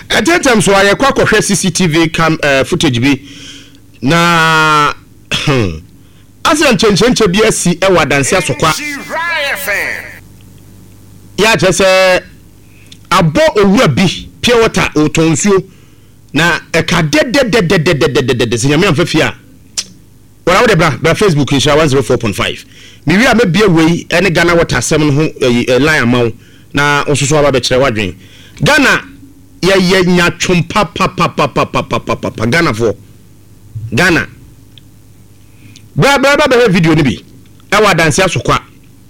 At that time, so I acquired CCTV footage be na accident change to BSC ewa dance so kwa ya just abo owura bi pure water otonsuo na eka de senyame amfafia wala wode bra Facebook insha 104.5 mi wi a mebie wei ene Ghana water asem ho line amaw na ososo aba be kire wadwen Ghana ye nya twompa pa Ghana for Ghana bra be video ni bi ewa dance asokwa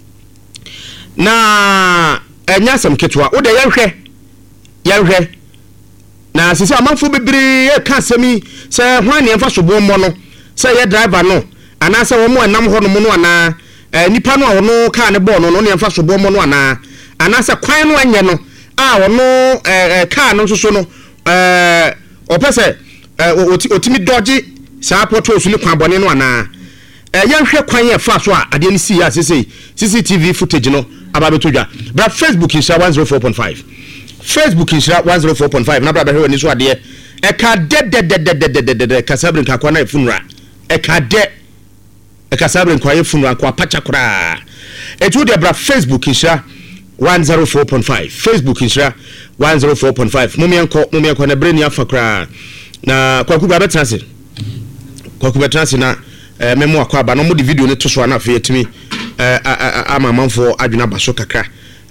na enya sam ketwa wo de yehwe na sisi amanfo bebre e ka sami se hwan ne emfa sobo mo no se ye driver no ana se wo mo enam ho no mo no ana nipa no a wo no ka ne bo no ne emfa sobo mo no ana se kwan no anye no a wo no ka no soso no opese otimi dodge sa poto osu ni kwan bone no ana yehwe kwan ye fa so a ade ni si ya sisi CCTV footage no ababetodwa bra Facebook insha 104.5 Facebook insha 104.5 na bra be ni so ade e ka de kasabrin ka kwa na funra e ka de e kasabrin kwa ye funra kwa pacha kura e tu de bra Facebook insha 104.5 Facebook insha 104.5 mumienko na breni afa kura na kwa kuba betanse na memo akwa ba no mo di video ne to so na afa yetimi ama manfo adwena baso kakra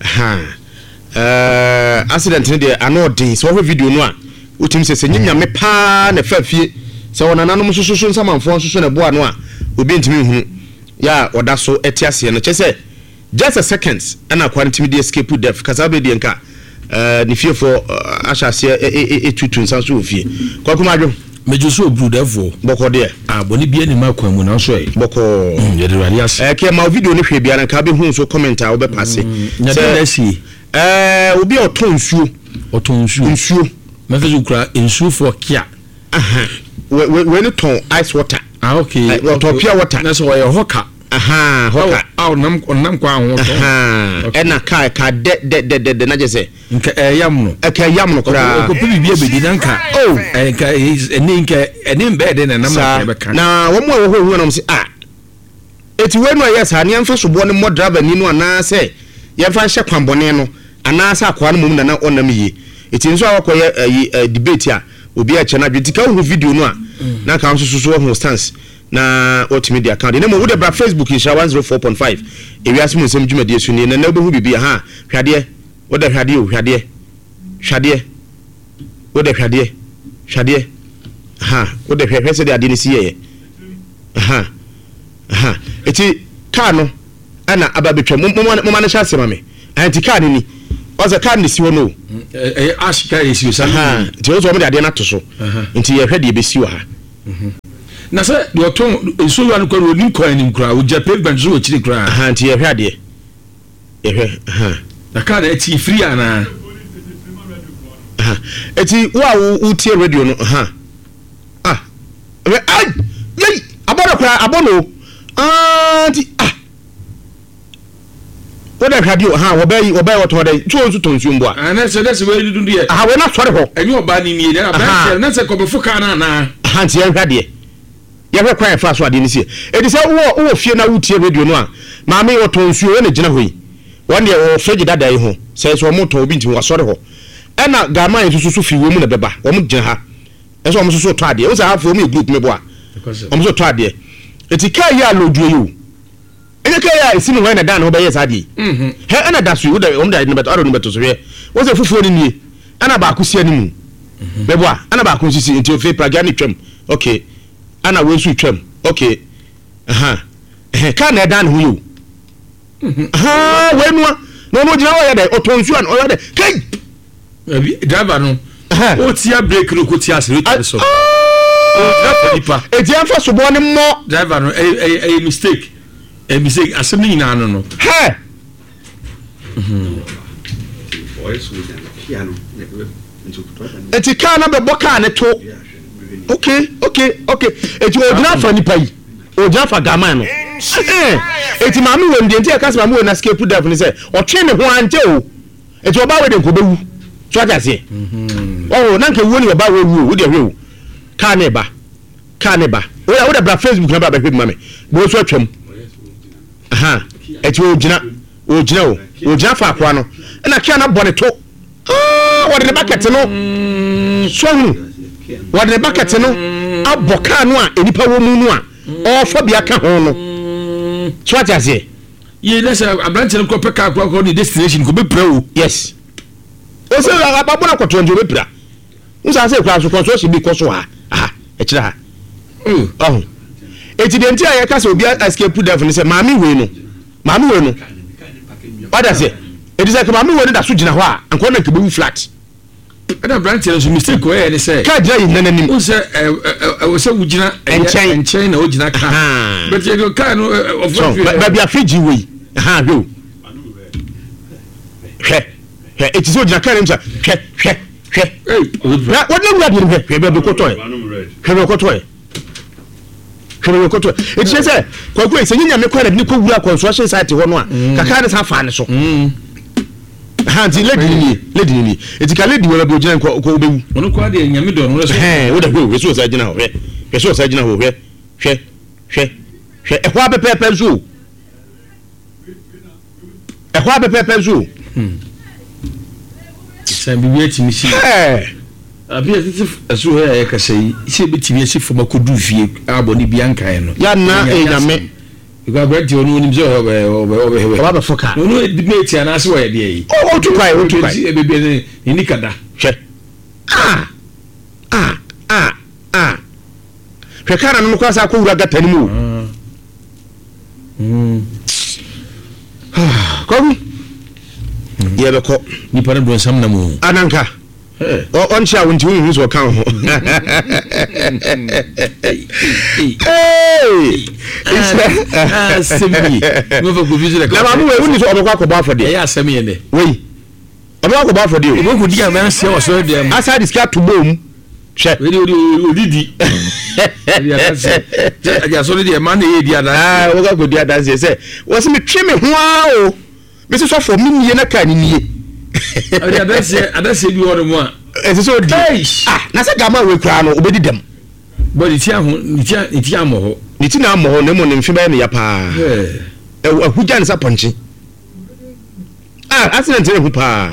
accident ne de anodin so ho video no a utim se nyanya me pa na fafie se wona nanom soso nsamanfo soso na boa no a obi ntimi hu ya oda so etiase no chese just a seconds ana kwantimi de escape death kasa be de nka ni fie for ashase etutu nsanso ofie kwa kuma adwo mejuso obrudevo boko de boni bia ni makwan mu na so e boko ye de radias ke ma video ni hwe bia na ka be hu so comment a wo be passe se obi otonsuo mefezu kura ensuo for kia we ni ton ice water okay water pure water na so we hoka hoka nam kwa ho to ena ka de na jese nka yam no kura ko bibia bedi nanka nka eni bed na nam na be kan na wo mo wo no se eti we no yes ha ne amfa sobo ne mo driver ni no ana se ye fa hye kwambone no ana sa akwa no mum na onam yi eti nso akoye debate a obi a chena dwetika wo video no a na ka so ho stance na multimedia account ne mo wo de bra Facebook insha 104.5 ewiase mo nsem dwumade esu ni na obehu bibia ha hwade wo de hwade wo de hwade wo de hwese de ade ni siye eti ka no ana ababetwa mo ma na sha sema me anti ka ni oza ka ni si wono ashika esi usa ti ozo mo de ade na to so nti ye hwade be si wa ha na se de oton eso yo anko ro ni kwan ni kra o jape banjo o chiri kra nti ye hwade na ka na ti free ana eti wa u tie radio no yey abono kra abono ti wada radio wo bay woto dey so tonsu mbo na se dese we dudu de we na sore ho enyi oba ni mi na ba na se ko be fuka na nti ye hwade ye hwe kwan fa so ade ni sie edi se wo fie na wutie radio no a ma me wotonsu we na gina hoyi wonde wo fridge dada yi ho se so mo to obi nti wo sore ho ena gama yi susu fi wo mu na beba wo mu gina ha eso wo susu to ade wo sa ha fo mu group me bo a wo mu so to ade eti kai ya lodu yi ene kai ya isi no we na dan ho be yes ade he ena da su wo da ni beto aro ni beto so we wo se fufuo ni nie ana ba akusia ni mu bebo a ana ba akunsisi nti ofe praga ni twam okay ana we su twam okay ka na dan ho yo we no mo jina wo ya da otonsu an o ya da kai driver no o tia break no ko tia accelerator so driver so bo ni mo driver no a mistake asem ni na no voice with piano eti ka na be boka ne to okay eti o driver ni pai o driver gama no eti mami we ndie ntia kasa mami we na escape death ni say o twe ne ho ante o eti oba we de ko bewu so ata se oh na nke wo ni ba wo de hwe ka ne ba wo da bra Facebook na ba hwe ma me bo so atwam aha eti o gina fa akwa no na kia na bone to wo de bucket no so hu wo de bucket no aboka no a enipa wo mu no a o fo bia ka ho no so ata se ye let's abranche no ko peka akwa ni destination ko be prawo yes o se la ba bona ko to njo be pra nsa se kwa so ko so bi ko so ha aha e kira ha oh eti de ntia ye ka se obi escape devil ni se maami we no wada se eti se ka maami we no da so gina ho a anko na ke be flat ada branche no mistake o ye ni se ka gina yin nanim o se wo gina enchen na o gina ka but you go ka no of ba bia fiji we aha hwe eti so gina ka ni msa hwe what no we are doing hwe be ko toy eti se kwa se nyanya me kwa ni ko wura construction site ho no a kaka ne sa fa ne so hanti lady ni eti ka lady we be ogina ko obewu ono kwa de nyame do no so wo da hwe so sa gina ho hwe so sa gina ho hwe ehwa pepepe zo sa bibi etimi si abi ati aso he ya kasai ise betimi ase foma kodu fie aboni biankan no ya na enyame because breti onu nim so obe ba foka onu edimate ana ase wo ye de yi o tu kai bebe ni kada hwe hwe kana no kwa sa ko wura gata ni mu ko ye be ko ni para do sam na mu ananka on sha wonti hu so kan ho semi no for go visit na mamu we woni so obekwa ko ba for de ya asemi ye ne we obekwa ko ba for de o go di am na se o so de am asa diska to bom che we odidi ya so de man e di ada wo go di ada se wo se me twe me ho a o me se so for me nie na ka ni nie adase bi wore mo a ese so di na se gama we kra no obedi dem body ti amo ho ni ti na amo ho na mo ne mfe ba ne ya pa ahuja ne sa ponchi accident e hu pa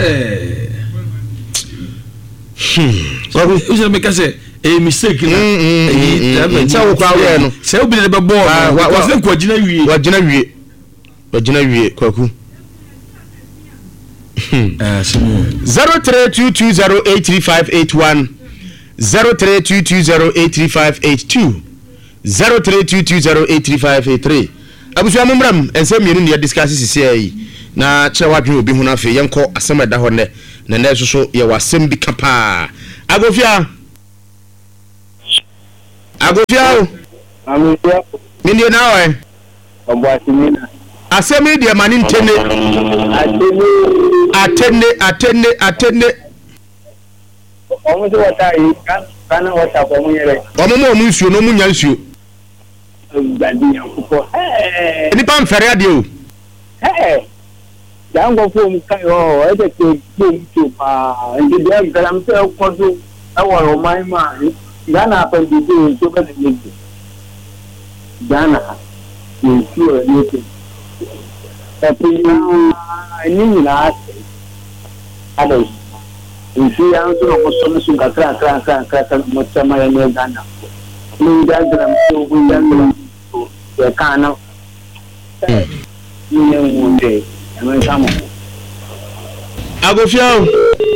so we make say a mistake na sa wo kwa we no se obi ne be ball wa se ko gina wie kwaku 0322083581 0322083582 0322083583 abusu amumram ense mienu ne discuss sisi na kire wadwe obi hu na afi yenko asem da ho ne na na so ye wasem bi kapa agofia mini na we ombo asimina asemi de mani ntene atene omo so wata yi kana wata ko mu yere omo mu nsuo no mu nya nsuo gbadi yanko ni pam fere ade o yango fo mu kai o e de ke tu pa ndi de garam se ko do aworo mai ma gana pa ndi de so ba ni gana ni sure ni ke tapi ini na ada isi yang tu nak kosong suka kran macam mana ni gana ni dalam tu dalam ya kana ni yang muda yang sama agofia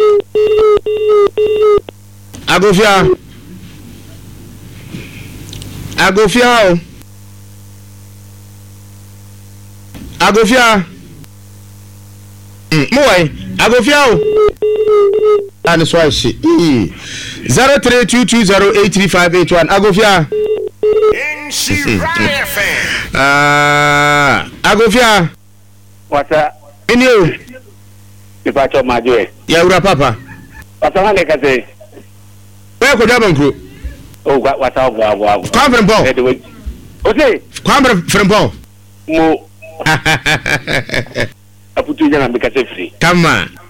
Moy agofia o and so I see 0322083581 agofia agofia wata inyo ipacho majoe ya ura papa wata hane kaze we ko daban kro o wata abo kwambre mbo ose kwambre frembo mo aputu jana mbikase free kama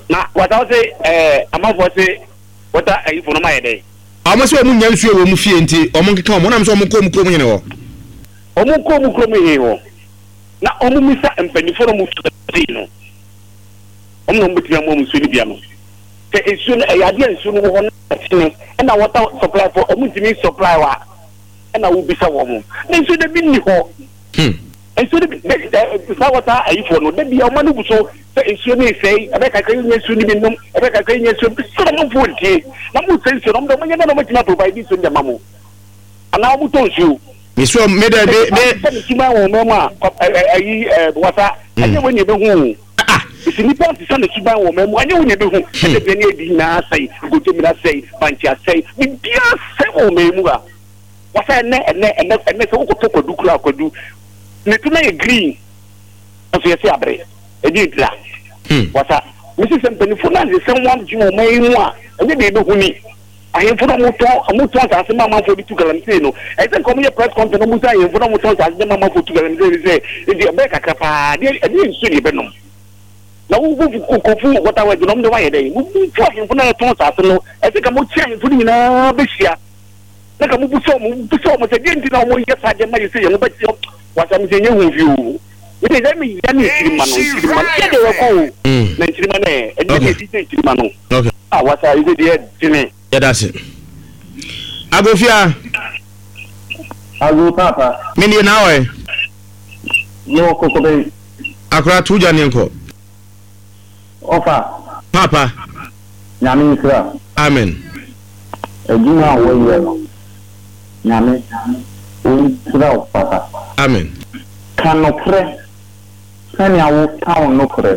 na wata say amafo say wata ayifo no ma yede amo se omu nyansu e wo mu fie nti omo nkeka omo na so omo kom hene ho omo kom hene ho na omo misa empanifo no mu tsi no omo no mbitia mo mu so ni bia no te esu no yade esu no ho na tini na water supply for omo timi supply wa na wo bisa wo mo na esu de bi ni ho esu de bisa water ayifo no de bia omo no buso esu ni sei abeka kan yesu ni binom abeka kan yesu so no fonti na mu sense no mo nyana no matina provide so ndema mo ana mo to nsu miso me de be sima wo mo ma ayi wasa anye woni be hu isi ni pon se na suban wo mo anye woni be hu de be ni edi na sai goto mi na sai banchi sai bi bia sai wo mu a wasa ene so ko to kodu kura kodu ne tuna ye green so ye se abre edi dra wasa misi sempeni funa de someone ji wo mai mu a ene be hu ni ahemfo no moto asase mama fo bi tu galamse no e se komo ye press conference no musa ahemfo no moto asase mama fo tu galamse se e di be kakra pa de nsu ni be no na wo kofu wata wa de no de wa ye dey mu fu ahemfo na to asase no e se ka mo chi ahemfo ni na be hia na ka mu bu so mo se de ndi na mo ye sa de ma ye se ye mo ba ti wa sa mi se nye hu fi o e de mi ya ni kirima no ye de ko na kirima na e de ti kirima no okay wa sa ide de tini ya that's it agofia agu papa mini na we no kokobe akra tuja ni nko ofa papa nyame ikra amen ejuma wo ye no nyame o ikra papa amen kanokre sani awo town nokre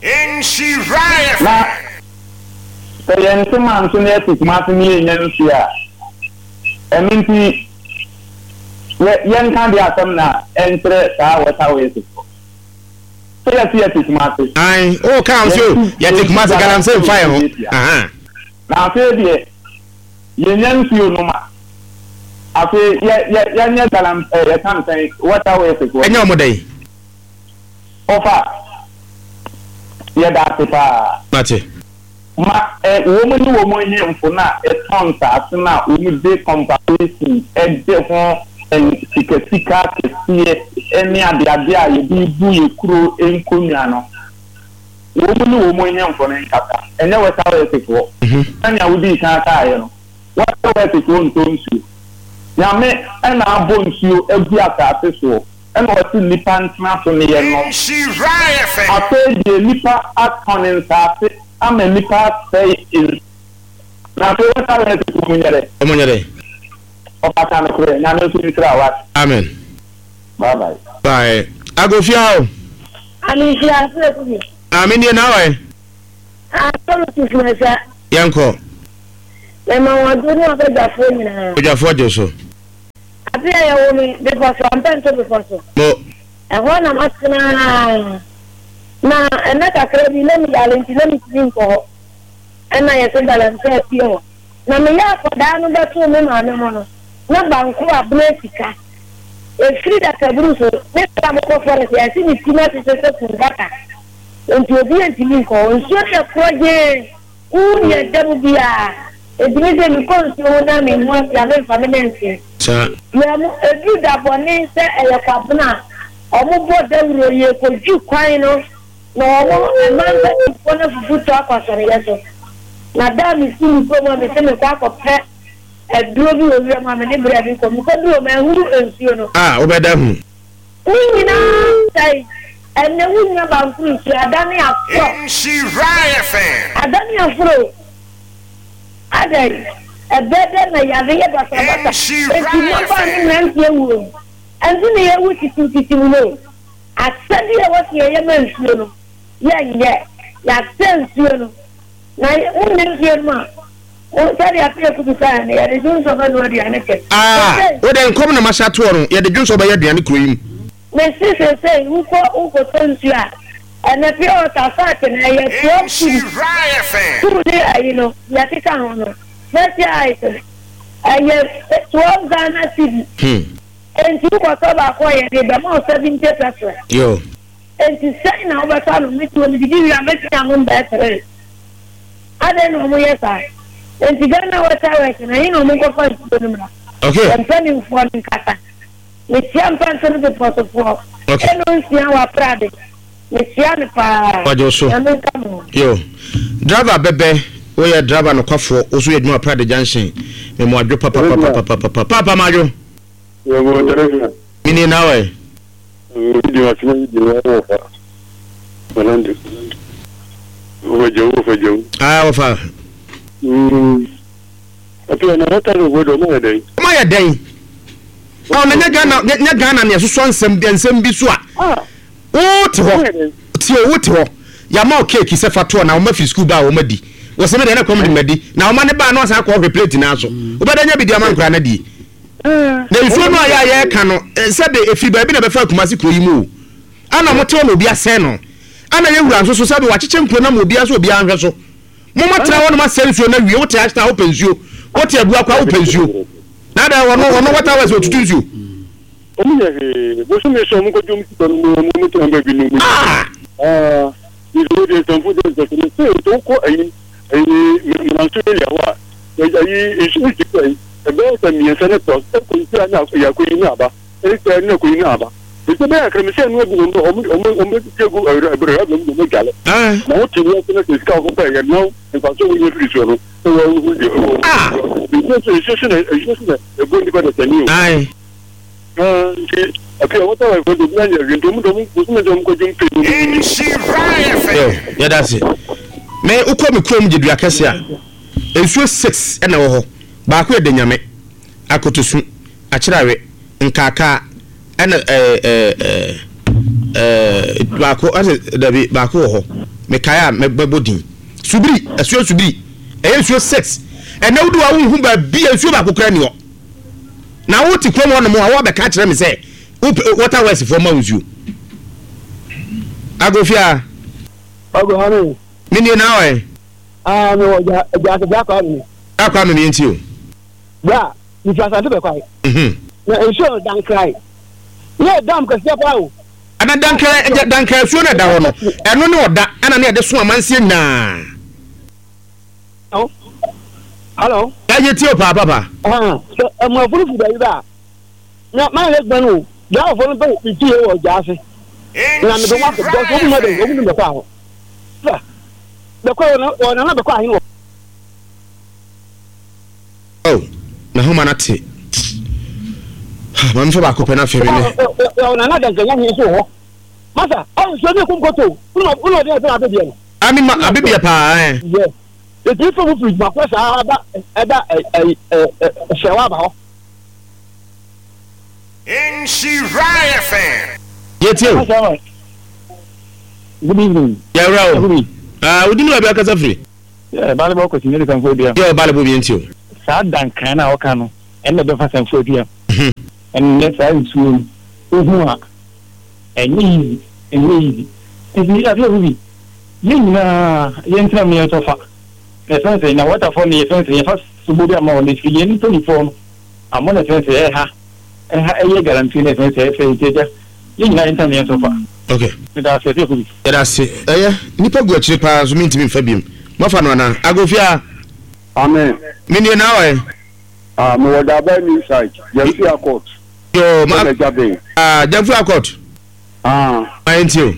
na yen se man so na tikuma se ni enyan sia eminti yen kan dia asem na entre ta wata we se so ya sia tikuma se ai o kan so ya tikuma se galam se fire ho aha na fe die yenyan sio no ma afi ya nya galam ya kan sai wata we se ko enyo mo dai ofa ya da pa mate ma woman ni woman here mfona eton sa na omi de compensation de ho sika kesiye eni ade a ye bi bu ye kuro enkonua no woman ni woman here mfona nkata ene weta we sekwo anya wudi ka ye no wata we sekwo ntonsu nyame ena abonsu egu akase so ena wati nipa ntna so ne ye no ape de nipa akonin sa ama nipa say in na so wata we sekwo munyere o pata na kure na no su tra wa amen bye bye agofia o Alicia se amini na we tolo tu funa yanko le ma wa do ni obeja fo ni na ojafo joso abi ya wo mi de paso ampen to be paso mo e ho na masina na ena ka krebi le mi galenti le mi tinko ena ye se balance pio na me ya ko da no be to me ma ne mo no na banku abletika e frida kabruso ne ta mo ko fere ya si ni tima se se kurata onti obi antinko onso te proje uye debu bia e dinje mi ko so na mi mo ya me family sa ya mo e du da boni se e ye kwabna omo bo dawro ye ko ju kwan no no omo e man ba ko na fufuto akwasore yeso na da mi si ko mo me se me kwa ko pe e duro bi o wi ma me ne bra bi ko mo ko duro me huru ensuo no obeda hu ni na sai ene wunya ba nfuru si adani afro adani afro adai ebede na yave ye basa basa eti mamba ni nanti ewu anzi ne yewu titi no asadi e wati ye mensuo no ya sensuo no na unne nsuo ma o tari apia kutusa ne ya de junso ba no dia ne ke o de nkom na masato no ya de junso ba ya dia ne kroyim me se uko tonsua ana pio ta fa ke na ye tu de ayino ya tika hono meti aite aye 12 Ghana cedi enti ko to ba ko ye de be mo 70%. Yo Enti sai na obata no mi to mi di ya meti amon ba tere ade no mo yesa enti Ghana water works na yin no mo ko fa ntumra okay ntani mfo nkata me tia mpanso no de portfolio okay eno nsia wa prade me tia ne pa wajoso yo driver bebe we ya driver no kwafo oso yedwuma prade junction me mo adwo papa majo yo go driver mini nawe video afina video wa Balandi. Ojo. Ah, ofa. Apia na rata ro godo mo yedai. Ma yedai. Oh, na nya Ghana ne so nsem bi so a. O te ho. Ti o te ho. Ya ma cake se fato na o ma fi school ba o ma di. Wo se me de na kom di ma di. Na o ma ne ba na o sa ko plate na so. O ba da nya bi di amankura na di. Na isu no ya ka no. Se be efi ba bi na be fa kumasi kro yi mu. Ana mo te no obi asen no. Ana ye wura so sabe wa chiche nkro na mo obi aso obi anhwe so. Mo matra won ma sensuo na wie wo te asta wo pensuo. Wo te abua kwa wo pensuo. Na da wono wata wa so tutunsuo. Omu ye bo so me so mo ko jom ti mo to ngba bi no. Izo de tampo de se to ko ayi mo so le wa. Ayi isu ti ko ayi. Ebe o mi se ne to ko ti ana ya ko ni aba. E na ko ni aba. Isso bem, a cremência não é bom, o chegou a abrir no galo. Não tinha que não ficar com pega, não, enquanto o livro isso não. Isso é bom de quando tem new. Ai. Aqui outra vai quando não é, então não com de yeah, that's it. Me o kom de dua kese a. Ensuo 6 na wo ho. Ba ko edanyame. Akotosu. Akirawe. Nkaka ana bako ase dabi bako ho me kaya me babodin subiri asuo subiri esuo 6 ena wudu wa hu ba bi asuo bako kra ni ho na wo ti krom no mo wa be ka kire me say water west for ma usuo agofia ago hanu mini na we me wo ja ka ni akwa me nti o bra ni fasa to be kwai na ensure dan cry yeah dam ka sia pa o ana danka suo na da ho no eno ne oda ana ne de so amansie na hello ya ye ti o papa so mo furufu da ida na ma le gban o da o fo no be ti e o ja se na me do ma ko so mo de o mu me pa ho be ko na be ko ahin oh na ho manate mam fa ba ko pena fere ne na na danka nya ni so ho masa o so ni ku goto uno de fa abebia no ami ma abebia pa yes e ti fo fu ma kwa sa ada shewa ba ho in Shiraya fan yetio good evening yeah right udi no abia kasa fere yeah bale ba ko tinere kan fo dia yeah bale bo bi ntio sa danka na o kanu enne be fa san fo dia and let's say it's who any if you have you na yentra me to fa essence na water for me essence ya fa subudia ma on the yen to uniform amona essence ha e guarantee na essence e teja yen na yentra me to fa okay da se te ku da se nipa gu akire pa so mintimi fa biem mo fa no na agofia amen mini na we me wada ba ni side ya court yo ma Jamfu Accord ntio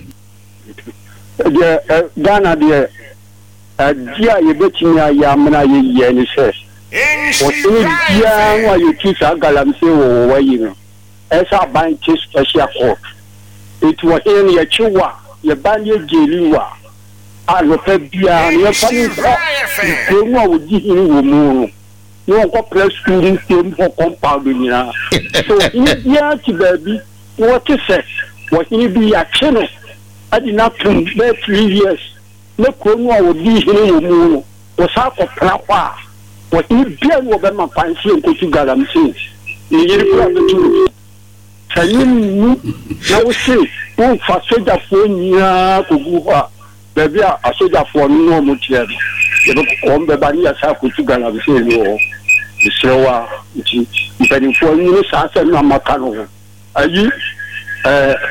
Ghana de dia ye betimi ayamna ye ni se o ti dia wa ye ti sa galamse wo wa yi no esa ban ti special court it was in ye chiwa ye ban ye jeliwa a lo pe bia ye fa ni ko wo wo di ni wo mu no ko press student team for compound ni na so ya ti baby what is it what you be a channel adi na tum be 3 years na ko no wo di ni wo mu wo sa ko pra kwa what you be wo be ma pansi ko tu galam si ni yiri pra be tu sayin ni na wo se wo fa soja fo nya ko gu ha baby a soja fo no mo tiere ye ko be ba ni ya sa ko tu galam si ni wo Israwa nti mpanyinfo ni saa sɛ na maka no ayi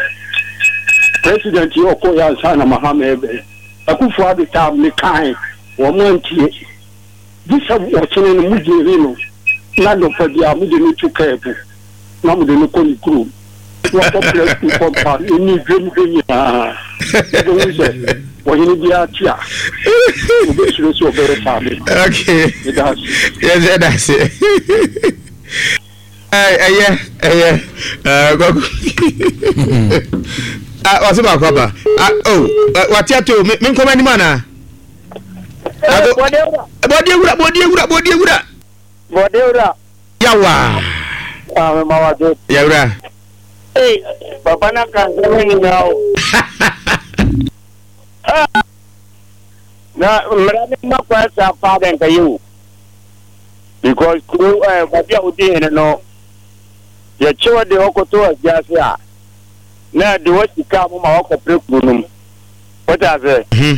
president yoko ya sana Mahama ebe akufo abi tam ni kan wɔmantie bisa wɔkyene no mugyeri no na dɔpa bi a mode no tu kaabu na mode no kɔ ne kurom wɔkɔprɛ tu kɔmpa ɛni dwam hwɛ nyinaa wobɛhu sɛ wɔhene biara te a wobɛsuro sɛ wɔbɛrɛ saa me yɛdase ɛyɛ gɔgo ɔse baakɔ ba wate ato menkɔma anim anaa bɔdeɛwura yawa yɛwura papa na ka nsɛm nyinaa o na mmara ne ma kwa sa pa den ka yewu because kuro babi a odi hene no ye chewa de okoto asiase a na de wasika mo ma okopre kuro num what are they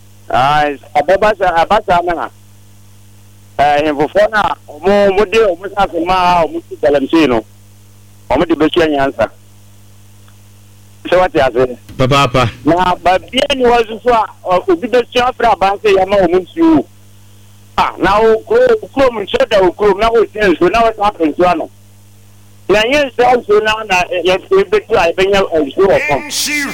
abasa na hemfofo na mo de o mo sa se ma o mo ti galamse no o mo de be tua nyansa so what are they papa na babi ni wazu so a obi be tua fra banse ya ma o mo ntiu na o kuro mo cheda o kuro na o senso na o ta penso ano na yen so na ye be tua e be nya o so o kom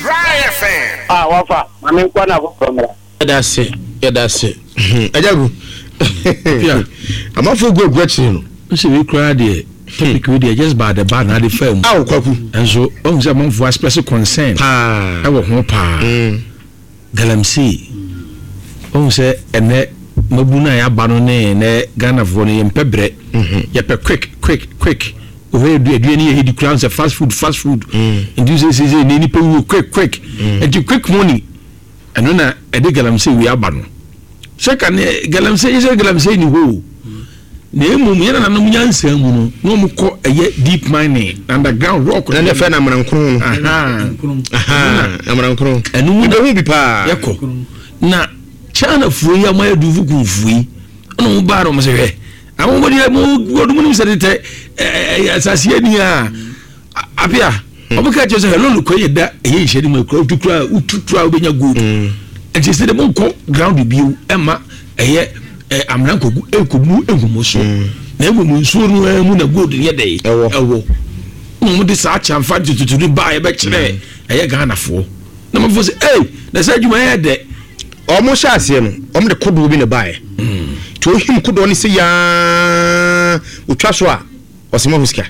wafa mame kwa na ko kamera yɛdase ajagu amafo go achiri no se we cry there topic we there just by the bar na the film aw kwaku enso on say amafo express concern pa ewo ho pa galamsi on say ene mabuna ya ba no ne Ghana fo no yempebre yepe quick we do aduani ye hedi crown say fast food and you say ni pe quick and you quick money and na ede galamsi we aba no second galamsi ni ho na emum yana na nom nyansa mu no no mo kɔ eye deep mining underground rock na ne fe na amrankron amrankron enu mu de hu bi pa yekɔ na China fuyi amaya duvu ku fuyi ono mo ba ro mo se hwɛ awon mo de mo godum nim se de asase ani a apia obuka je se hello lukɔ ye da eye nhye ni mo kura ututura obenya gold enti se de mo kɔ ground biu ema eye amrankogu ekomu egumo so na egumo nsuo no mu na gold ye dey ewo mo de sa chamfa tututu ba ye be kire eye Ghana fo na mo fo se na sa djuma ye de omo sha ase no omo de kodo bi ne bae to him kodo ni se ya utwa so a osema huska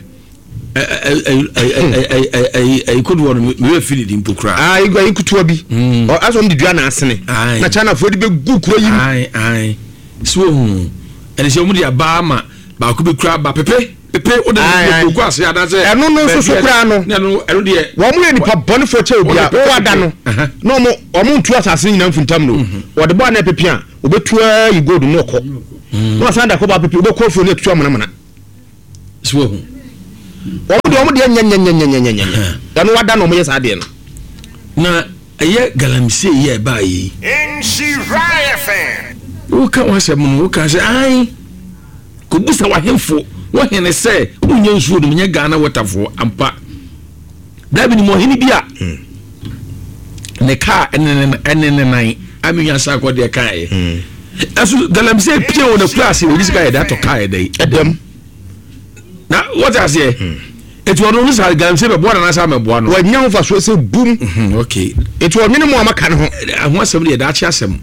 kodo won me feel di mpokra igwa ikutua bi aso ndi dua na asene na China fo de be gu kuro yi so hu ene se omo de aba ma ba ko be kura ba pepe o de ko ase ada se eno no so kura no eno de wo mo ye nipa bone fo che obi a wo ada no no mo omo ntu asase nyina mfuntam no wo de ba na pepe a obetua yi gold no ko no asanda ko ba pepe obekɔ fo ne tutua mana so hu omo de nyanya da no wada no mo ye sa de no na eye galamse ye ba yi Nshira FM wo ka wase mo wo ka se ai ko busa wa hemfo wo hene se unye nsuo dum nye Ghana waterfo ampa dabi ni mo hene bia ne ka enene nan amiya sa ko de kai asu galamse pie wona class we disika da to kai dai edem na what I say etu ono no sa galamse be boa na sa me boa no wa nya fa so se bum okay etu onwene mo amaka ne ho aho asem de da achi asem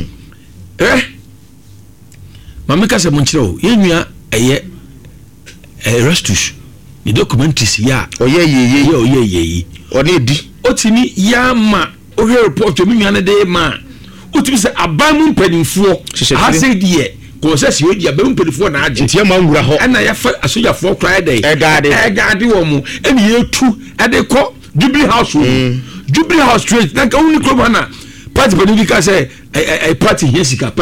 mamika se mo nkire o yenua eye restus ni documentaries ya oye oni di otimi ya ma o he report o minua ne de ma otimi se abamu mpanimfo ha se die ko se se odi abamu mpanimfo na age tie ma nwura ho na ya fa asoja fo kra dey egade wo mu eni yetu ade ko Jubilee House straight na ka uni club na party politika say party yesika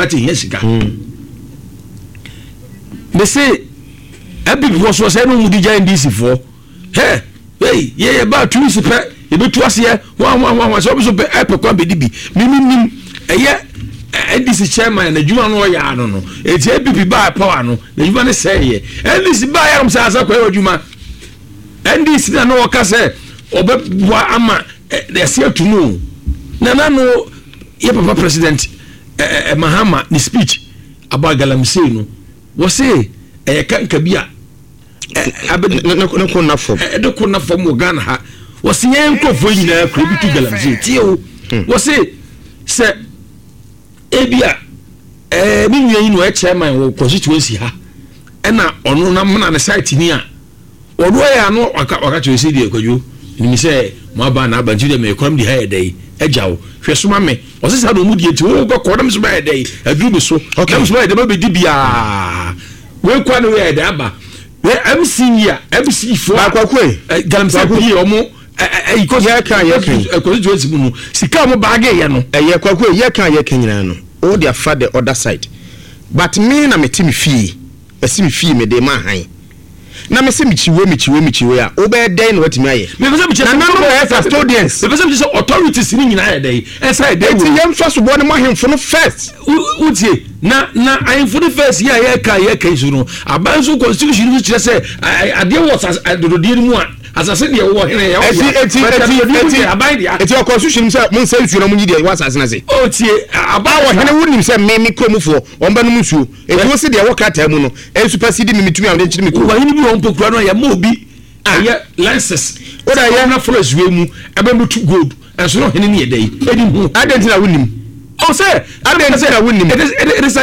me say abi because was no mudi giant DC for hey ye ba twins pe e betu ase wa so pe epekwa be dibi mimim eye NDC chairman na juma no ya no eti abi ba power no na juma ne say ye NDC ba ya msa asa kwa juma NDC na no ka say obwa ama de se atumu na no ye papa president Mahama ni speech about galamsey no was say kanka bi a ko na fom de ko na fom wo Ghana ha was yen krofo nyina kro bi tu galamsey tie o was say ebia mi nwa yi no e chairman wo constituency ha na ono na mna na site ni a odo ya no waka chwesi di ekwadwo ni se mo aba na aba nti de me kwam di ha edai ejawo hwe soma me osesa do mu di enti wo ko dem so ba edai adu bi so dem so ba edai ba be di bia we kwa no edai aba we MC fo akwakwe galamse bi omo iko ya kan constituency mu no sika mo baage ye no ye kwakwe ye kan ye kanyina no o dia fa the other side but me na me timi fie asimi fie me de ma han na me se michiwe a obe den no watimi aye me pese michiwe na no be custodians me pese michiwe authorities ni nyina aye dey inside dey eti yem fa so bo ne mahemfo no first utie na ahemfo no first ye ka isu no abanso constitution ni kire se ade was adododie ni mu a asase de wo hene ya eti o constitution say mun say nsuo na mun yidi wa asase na say otie aba wo hene wonim say me kromufo omba no nsuo eti wo se de wo krata mu no e supersede me mitumi am de chiri me ko wa hene bi won pokura no ya ma obi aye lenses oda ya na forest we mu ebe mutu gold enso no hene ni edai edi hu adentina wonim o say adentina wonim it is a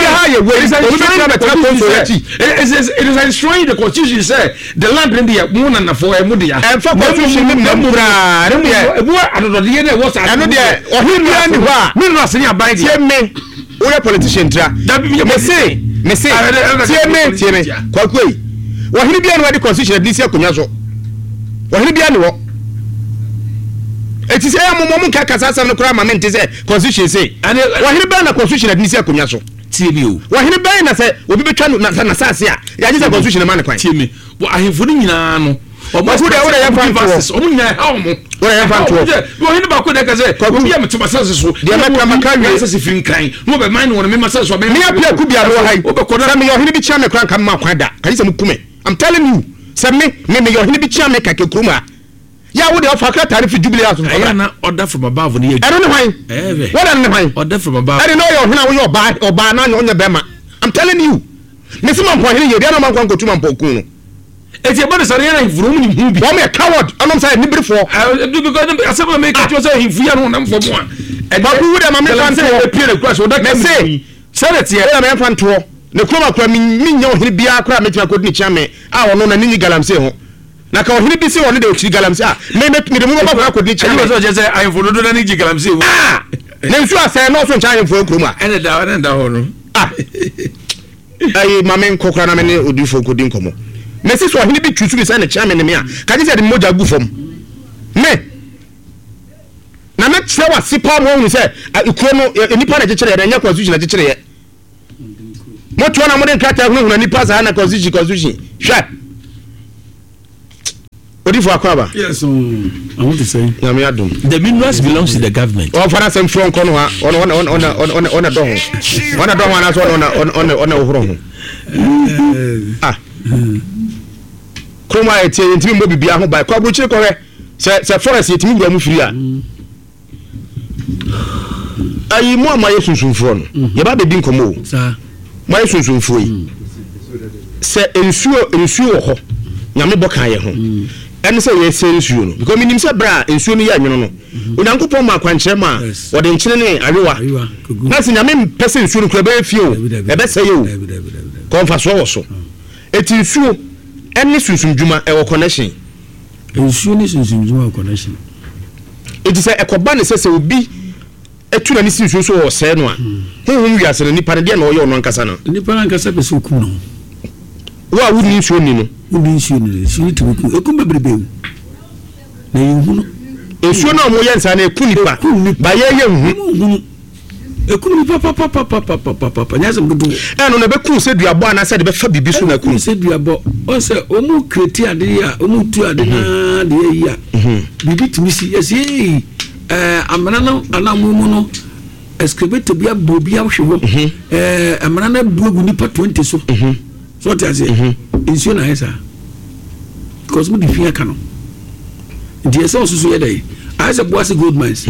enshrined the constitution say the land in the moon and for a mudia and for constitution memura ebu adodode ye na was ano de ohimia ni ho a me no aseni aban de me we politician tra me say tie me kwakoi ohiri bia no wa de constitution de sia konya so ohiri bia ni wo eti say amomom ka kasasa no kura mama nti say constitution say ohiri bia na constitution de sia konya so tie me o ohiri bia na say obi betwa na sase a ya ji say constitution man kwan tie me wo ahemfo ni nyina no omo fu de wo de ya fanto omo nyina ha omo wo ya fanto wo hini ba ko de ka say obi ya metuma sase so de meka makawe sase fin kan no be man won me masa so be me apia ku bia no hai na me yo hini bi chia me kran kan ma kwan da kan say mukume I'm telling you say me yo hini bi chia me ka kekruma ya wo de ofa ka tariff jubilee aso na order from above ni ero ni hwan what an ni hwan order from above I know your hina wo your oba na nya bema I'm telling you me se man hwan hini ye dia na man kwan kotu man pokun no eti ebe sare na hifuru mu hu bi wo me coward anom say ni brifo because asem make it say hifu ya no na mfo mo a ba ku de ma me fan to pie the crash oda me say senate ye na me fan to ne kroma kra mi nya ohiri bia kra me tia kodi ni chame a wono na ni galamse ho na ka ohiri bi se wono de ochiri galamse a me de mu ba kra kodi ni chame so je say I follow do na ni galamse ho ne nsu ase na so ncha ahemfo kroma ene da ho no ai mamen kokra na me ne odifo kodi nkomo me se so ohiri bi tutu bi se na chame ne me a ka je se de moja gu fom me na me tse wa sipa mo hu se ikro no nipa na jekere ya nya constitution na jekere ya moto na mo de krata hu na nipa sa na constitution hwa odifo akwaba yes I want to say na me adum the minerals belongs to the government o fara sem from kono ha ona do ho na so ona ohoro ho kroma etie ntimi mo bibia ho ba kwa brochire kore se forest etimi gwa mu firi a ayi mo amaye sunsunfo no ye ba be din komo sa mo sunsunfo yi se ensuo ho nyame boka ye ho ene se ye se ensuo no because minim se bra ensuo no ya nwono no onyankopon ma kwankyere ma wode nkyene ne arewa na se nyame pese ensuo no kura be fie o e be se ye o konfa so wo so eti ensuo ene sunsunjuma e wo connection ensuo ni sunsunjuma connection eti se ekoba ne se obi etu na ni sinsuo so wo se no a hu wiase no nipa ne de na wo ye ono nkasa no nipa na nkasa pese okum no wa wudi nsuo ni no wudi nsuo ni nsuo ti okum ekum bebrebe na yehu no nsuo na mo ye nsa na eku nipa ba ye hu ekum papa nyasem dodo eno na be ku se duabo ana se de be fa bibi so na ku se duabo o se o mu kreti ade ya o mu tu ade na de ya bibi timisi yesi amana no anamu no excavator bia bobia hwe ho amana na buagu nipa 20 so so what I say insuo na esa because mu di fia ka no die so so ye dai I say boase gold mines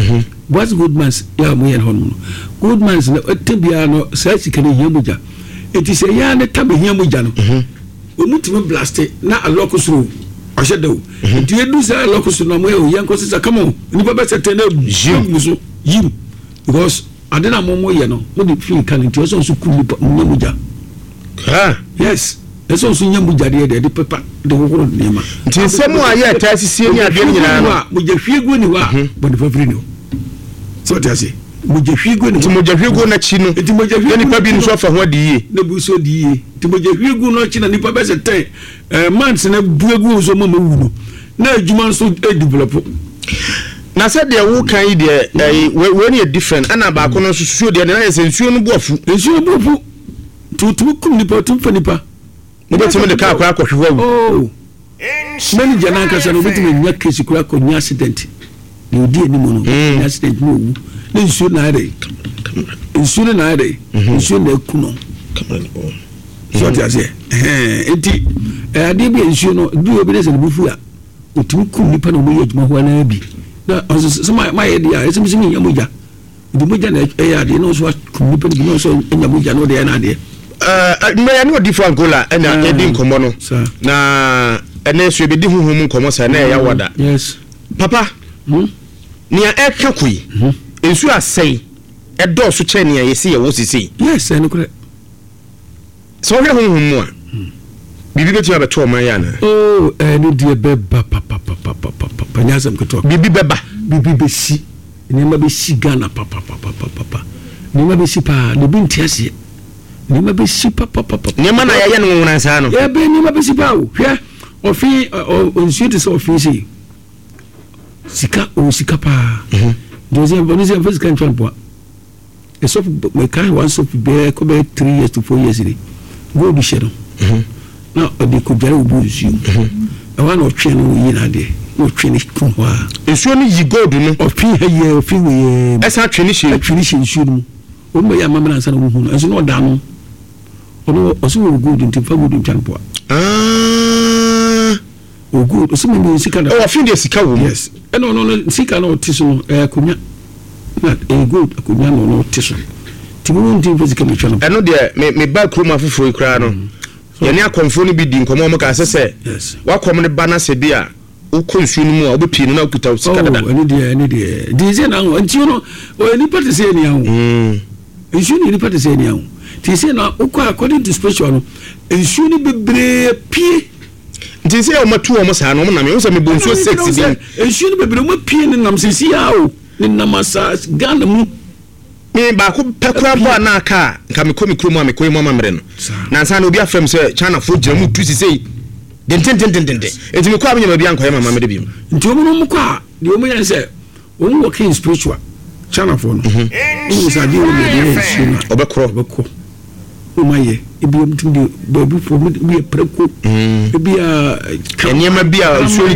What's Goldman's? Yeah, me and home. Goldman's Tibia, Sachi can hear Muja. It is a yarn at Tabi Yamujano. We need to blast it, not a locus room. I said, do you do say a locus room? Young causes are come on. You never better tell you because I didn't know more, you know. What did feel can it was also cool Muja? Yes. That's also Yamuja, the paper, the whole name. Till someone yet, I see you with your fear when you are, but if I know. So what I say. Mujafigo na chino enti nipa bi nso afa ho adiye na bu so diye ti mujafigo no china nipa be se months na buegu so mama wu no na adwuma nso develop na se de wo kan yi de we ne different ana ba ko no so suo de na yese nsuo no buafu tutu kum nipa tumfa nipa mo betime de ka akwa hwe wu oh many jana ka se no betime nya case kura ko nya accident de odi ani mo no accident no wu na nsuo na ade nsuo na ade nsuo na kuno so ti ase enti ade bi nsuo no du obi de se bufu a otum kum nipa na mo ye adwuma ho na bi na so my idea ese mi nya moja di moja na ade no so kum nipa bi no so nya moja no de na ade me ya no different gola na edi nkomo no na ene so be di huhum nkomo sa na ya wada yes papa nia eka koi ensu asai edo so che nia yesi ye wo sisi yes ene kure so hwe huhum mu a bibi betu abeto man ya na oh ene die beba papa nyasam keto bibi beba bibi besi ene ma besi Ghana papa ene ma besi pa de bi ntiase ene ma besi papa ene ma na ya ye no nwona sa no ya be ene ma besi pa o hwe ofi onsu de so ofisi sika pa Jose Bonizia first can trampo. A soft my car once of be 3 years to 4 years ago. Go be shadow. Now they could very abuse you. I want to train you in a day. No training come wa. It's only you go do no of here of we as a finishing shoot. Oh my mamma and son who as no down. Oh also good into good in trampo. Oh good so many sika oh I think the sika wo yes no sika no tiso kunya not a good kunya no tiso timu nti physical mutual eno de me ba kroma foforo ikra no ye ne akonfo no bi di nkomo mo ka sese wakom ne bana se bia ukonsu no mu a obepi no na okuta sika dada eno de dize na nti no o ni pate se ni ahu ensu ni pate se ni ahu ti se na ukwa according to spiritual no ensu ni bebre pie nti se o matu o mo sa no mo na me wo se me bonsu 6 din ensu ni bebre mo pie ni nam sisi ya o ni namasa Ghana mu me ba ko pekura bo na aka nka me komi kromu a me koyi mo mamre no na nsa na obi afem se China fo gira mu tu sisi den enti me ko abanya ma bi ankoye mama me de bi nti o mo ko a de o mo yan se o mo working spiritual China fo no o sa di o me de ensu na obekro o maye ebi mtum de babu fo me bi preko ebi a enema bi a so